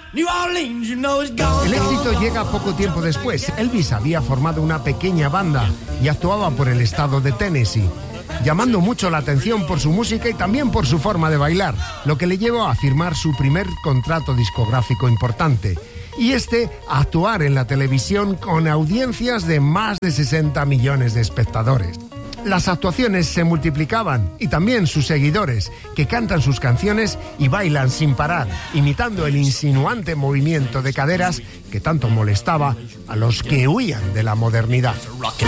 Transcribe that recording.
El éxito llega poco tiempo después. Elvis había formado una pequeña banda y actuaba por el estado de Tennessee, llamando mucho la atención por su música y también por su forma de bailar, lo que le llevó a firmar su primer contrato discográfico importante, y a actuar en la televisión con audiencias de más de 60 millones de espectadores. Las actuaciones se multiplicaban y también sus seguidores, que cantan sus canciones y bailan sin parar, imitando el insinuante movimiento de caderas que tanto molestaba a los que huían de la modernidad.